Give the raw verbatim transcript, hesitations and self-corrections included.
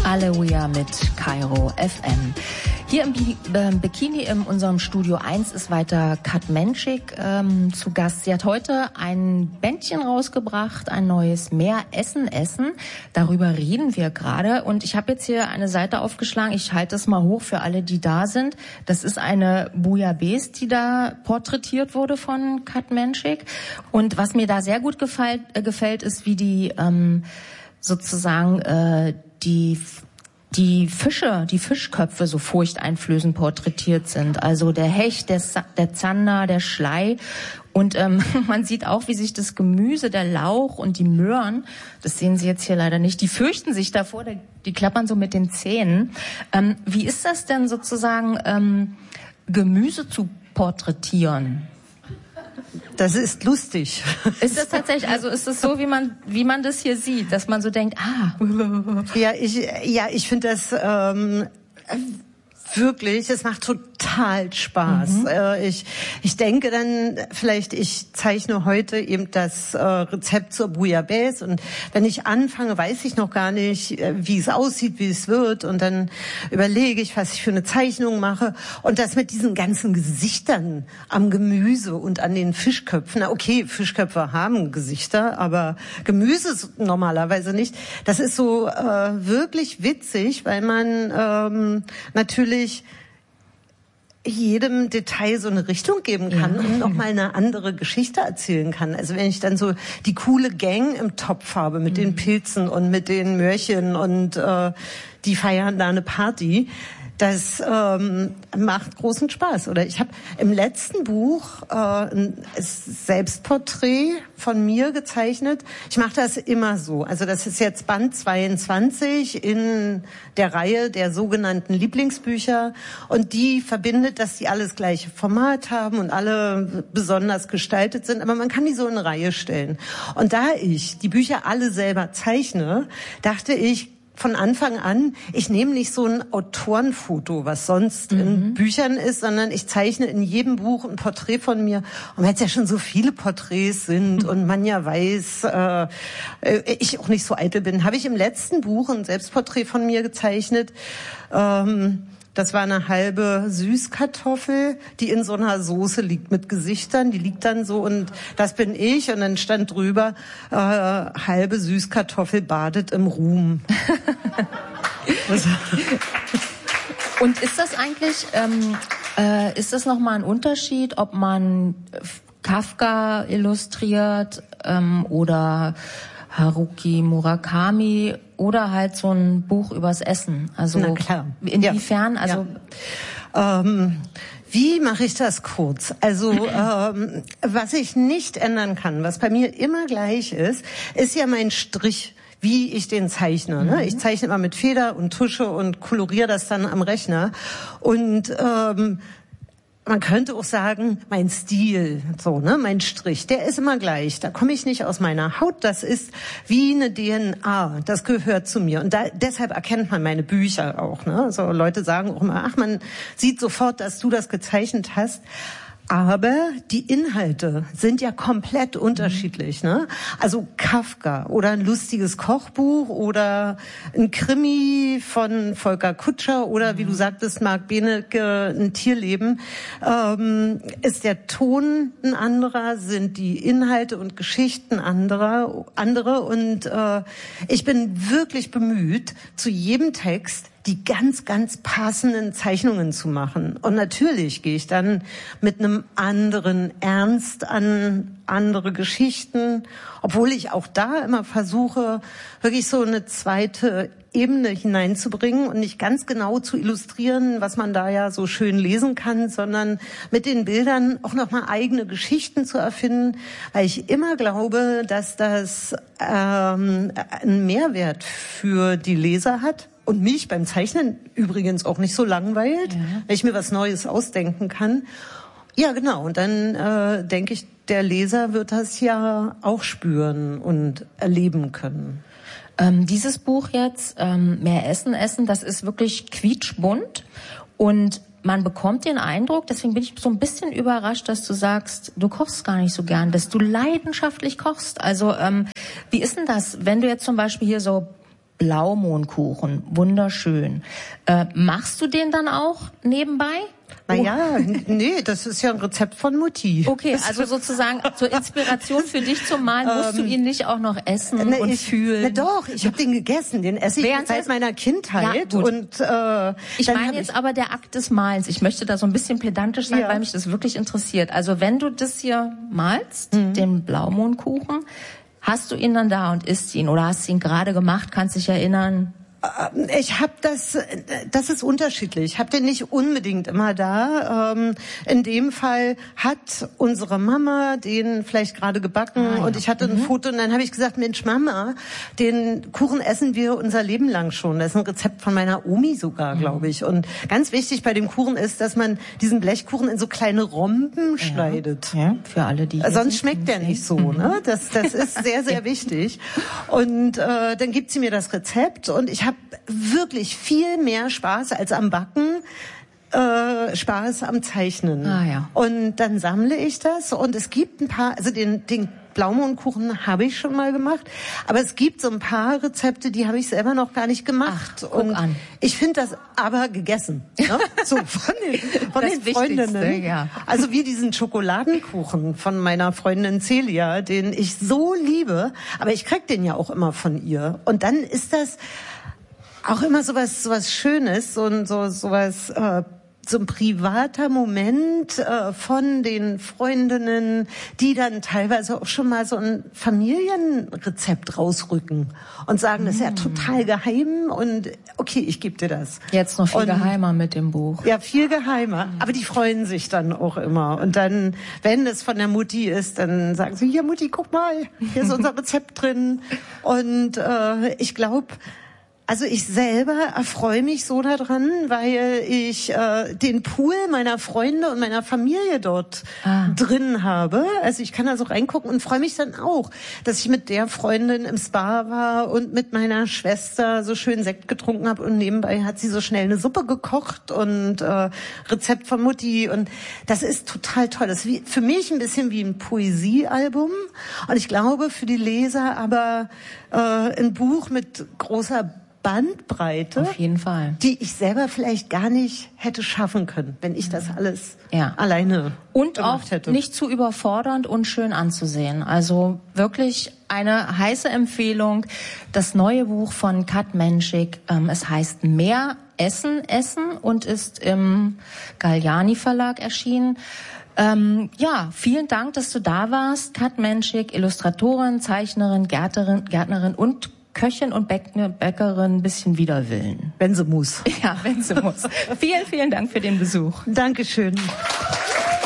Aleluia mit Kairo F M. Hier im Bi- äh, Bikini in unserem Studio eins ist weiter Kat Menschik ähm, zu Gast. Sie hat heute ein Bändchen rausgebracht, ein neues Mehr Essen Essen. Darüber reden wir gerade. Und ich habe jetzt hier eine Seite aufgeschlagen. Ich halte es mal hoch für alle, die da sind. Das ist eine Bouillabaisse, die da porträtiert wurde von Kat Menschik. Und was mir da sehr gut gefällt, äh, gefällt ist, wie die ähm, sozusagen äh, die die Fische, die Fischköpfe so furchteinflößend porträtiert sind. Also der Hecht, der, der Zander, der Schlei. Und ähm, man sieht auch, wie sich das Gemüse, der Lauch und die Möhren, das sehen Sie jetzt hier leider nicht, die fürchten sich davor, die klappern so mit den Zähnen. Ähm, wie ist das denn sozusagen, ähm, Gemüse zu porträtieren? Das ist lustig. Ist das tatsächlich, also ist es so, wie man, wie man das hier sieht, dass man so denkt, ah. Ja, ich, ja, ich finde das ähm, wirklich, es macht total Spaß. Mhm. Äh, ich, ich denke dann vielleicht, ich zeichne heute eben das äh, Rezept zur Bouillabaisse und wenn ich anfange, weiß ich noch gar nicht, äh, wie es aussieht, wie es wird und dann überlege ich, was ich für eine Zeichnung mache und das mit diesen ganzen Gesichtern am Gemüse und an den Fischköpfen. Na okay, Fischköpfe haben Gesichter, aber Gemüse normalerweise nicht. Das ist so äh, wirklich witzig, weil man ähm, natürlich jedem Detail so eine Richtung geben kann ja. und noch mal eine andere Geschichte erzählen kann. Also wenn ich dann so die coole Gang im Topf habe mit mhm. den Pilzen und mit den Möhrchen und äh, die feiern da eine Party, das ähm, macht großen Spaß. Oder ich habe im letzten Buch äh, ein Selbstporträt von mir gezeichnet. Ich mache das immer so. Also das ist jetzt Band zweiundzwanzig in der Reihe der sogenannten Lieblingsbücher. Und die verbindet, dass die alles gleiche Format haben und alle besonders gestaltet sind. Aber man kann die so in eine Reihe stellen. Und da ich die Bücher alle selber zeichne, dachte ich, von Anfang an, ich nehme nicht so ein Autorenfoto, was sonst mhm. in Büchern ist, sondern ich zeichne in jedem Buch ein Porträt von mir. Und weil es ja schon so viele Porträts sind mhm. und man ja weiß, äh, ich auch nicht so eitel bin, habe ich im letzten Buch ein Selbstporträt von mir gezeichnet. Ähm, Das war eine halbe Süßkartoffel, die in so einer Soße liegt mit Gesichtern. Die liegt dann so und das bin ich. Und dann stand drüber, äh, halbe Süßkartoffel badet im Ruhm. Und ist das eigentlich, ähm, äh, ist das nochmal ein Unterschied, ob man Kafka illustriert ähm, oder Haruki Murakami oder halt so ein Buch übers Essen? Also na klar. Inwiefern? Ja. Also ja. Ähm, wie mache ich das kurz? Also ähm, was ich nicht ändern kann, was bei mir immer gleich ist, ist ja mein Strich, wie ich den zeichne. Ne? Ich zeichne immer mit Feder und Tusche und koloriere das dann am Rechner. Und ähm, man könnte auch sagen, mein Stil, so, ne, mein Strich, der ist immer gleich. Da komme ich nicht aus meiner Haut. Das ist wie eine D N A. Das gehört zu mir. Und da, deshalb erkennt man meine Bücher auch, ne. So Leute sagen auch immer, ach, man sieht sofort, dass du das gezeichnet hast. Aber die Inhalte sind ja komplett unterschiedlich, ne? Also Kafka oder ein lustiges Kochbuch oder ein Krimi von Volker Kutscher oder wie du sagtest, Marc Benecke, ein Tierleben, ähm, ist der Ton ein anderer, sind die Inhalte und Geschichten anderer, andere und äh, ich bin wirklich bemüht, zu jedem Text die ganz, ganz passenden Zeichnungen zu machen. Und natürlich gehe ich dann mit einem anderen Ernst an andere Geschichten, obwohl ich auch da immer versuche, wirklich so eine zweite Ebene hineinzubringen und nicht ganz genau zu illustrieren, was man da ja so schön lesen kann, sondern mit den Bildern auch nochmal eigene Geschichten zu erfinden, weil ich immer glaube, dass das ähm, einen Mehrwert für die Leser hat. Und mich beim Zeichnen übrigens auch nicht so langweilt, ja. Wenn ich mir was Neues ausdenken kann. Ja, genau. Und dann äh, denke ich, der Leser wird das ja auch spüren und erleben können. Ähm, dieses Buch jetzt, ähm, Mehr Essen, Essen, das ist wirklich quietschbunt. Und man bekommt den Eindruck, deswegen bin ich so ein bisschen überrascht, dass du sagst, du kochst gar nicht so gern, dass du leidenschaftlich kochst. Also ähm, wie ist denn das, wenn du jetzt zum Beispiel hier so Blaumohnkuchen, wunderschön. Äh, machst du den dann auch nebenbei? Naja, nee, das ist ja ein Rezept von Mutti. Okay, also sozusagen zur Inspiration für dich zum Malen musst du ihn nicht auch noch essen ne, und ich, fühlen. Ne, doch, ich habe den gegessen, den esse ich Während seit meiner Kindheit. Ja, und äh, Ich meine jetzt ich aber der Akt des Malens. Ich möchte da so ein bisschen pedantisch sein, ja. weil mich das wirklich interessiert. Also wenn du das hier malst, mhm. den Blaumohnkuchen, hast du ihn dann da und isst ihn? Oder hast du ihn gerade gemacht, kannst dich erinnern? Ich habe das, das ist unterschiedlich. Ich habe den nicht unbedingt immer da. Ähm, in dem Fall hat unsere Mama den vielleicht gerade gebacken ah, ja. und ich hatte mhm. ein Foto und dann habe ich gesagt, Mensch Mama, den Kuchen essen wir unser Leben lang schon. Das ist ein Rezept von meiner Omi sogar, mhm. glaube ich. Und ganz wichtig bei dem Kuchen ist, dass man diesen Blechkuchen in so kleine Romben ja. schneidet. Ja, für alle, die sonst schmeckt der nicht so. Mhm. Ne? Das, das ist sehr, sehr wichtig. Und äh, dann gibt sie mir das Rezept und ich habe wirklich viel mehr Spaß als am Backen, äh, Spaß am Zeichnen. Ah, ja. Und dann sammle ich das und es gibt ein paar, also den, den Blaumohnkuchen habe ich schon mal gemacht, aber es gibt so ein paar Rezepte, die habe ich selber noch gar nicht gemacht. Ach, und an. ich finde das aber gegessen. Ne? So von den, von das den Freundinnen. Ja. Also wie diesen Schokoladenkuchen von meiner Freundin Celia, den ich so liebe, aber ich krieg den ja auch immer von ihr. Und dann ist das auch immer sowas, sowas Schönes, so, so, sowas, äh, so ein privater Moment äh, von den Freundinnen, die dann teilweise auch schon mal so ein Familienrezept rausrücken und sagen, mm. das ist ja total geheim und okay, ich gebe dir das. Jetzt noch viel und, geheimer mit dem Buch. Ja, viel geheimer, mm. aber die freuen sich dann auch immer. Und dann, wenn es von der Mutti ist, dann sagen sie, hier Mutti, guck mal, hier ist unser Rezept drin. Und äh, ich glaube, also ich selber erfreue mich so daran, weil ich äh, den Pool meiner Freunde und meiner Familie dort ah. drin habe. Also ich kann da so reingucken und freue mich dann auch, dass ich mit der Freundin im Spa war und mit meiner Schwester so schön Sekt getrunken habe und nebenbei hat sie so schnell eine Suppe gekocht und äh, Rezept von Mutti und das ist total toll. Das ist wie, für mich ein bisschen wie ein Poesiealbum und ich glaube für die Leser aber äh, ein Buch mit großer Bandbreite, auf jeden Fall, die ich selber vielleicht gar nicht hätte schaffen können, wenn ich das alles ja. alleine und gemacht auch hätte. Nicht zu überfordernd und schön anzusehen. Also wirklich eine heiße Empfehlung. Das neue Buch von Kat Menschik, ähm, es heißt Mehr Essen, Essen und ist im Galliani Verlag erschienen. Ähm, ja, vielen Dank, dass du da warst. Kat Menschik, Illustratorin, Zeichnerin, Gärtnerin, Gärtnerin und Köchin und Bäckerin, ein bisschen wider Willen. Wenn sie muss. Ja, wenn sie muss. Vielen, vielen Dank für den Besuch. Dankeschön.